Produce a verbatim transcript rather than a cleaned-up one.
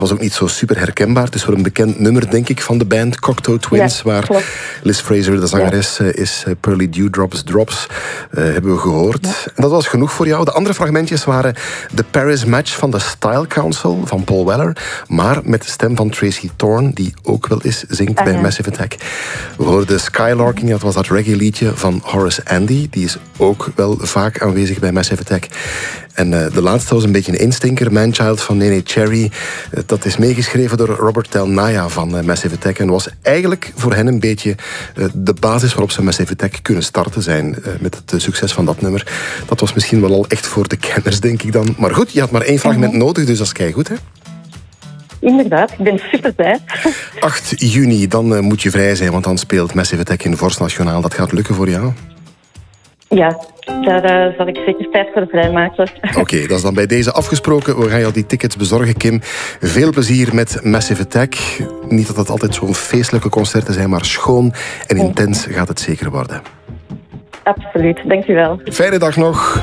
was ook niet zo super herkenbaar. Het is wel een bekend nummer, denk ik, van de band Cocteau Twins, Ja, waar klopt. Liz Fraser, de zangeres, ja. is uh, Pearly Dewdrops Drops, uh, hebben we gehoord. Ja. En dat was genoeg voor jou. De andere fragmentjes waren de Paris Match van de Style Council van Paul Weller, maar met de stem van Tracy Thorn, die ook wel eens zingt uh-huh. bij Massive Attack. We hoorden Skylarking, dat was dat reggae liedje van Horace Andy, die is ook wel vaak aanwezig bij Massive Attack. En uh, de laatste was een beetje een instinker, Manchild van Nene Cherry. Uh, dat is meegeschreven door Robert Del Naya van uh, Massive Attack en was eigenlijk voor hen een beetje uh, de basis waarop ze Massive Attack kunnen starten zijn uh, met het uh, succes van dat nummer. Dat was misschien wel al echt voor de kenners, denk ik dan. Maar goed, je had maar één fragment uh-huh. nodig, dus dat is keigoed, hè? Inderdaad, ik ben super blij. acht juni, dan uh, moet je vrij zijn, want dan speelt Massive Attack in Vorst Nationaal. Dat gaat lukken voor jou? Ja, daar uh, zal ik zeker tijd voor vrijmaken. Oké, okay, dat is dan bij deze afgesproken. We gaan jou die tickets bezorgen, Kim. Veel plezier met Massive Attack. Niet dat het altijd zo'n feestelijke concerten zijn, maar schoon en intens gaat het zeker worden. Absoluut, dankjewel. Fijne dag nog.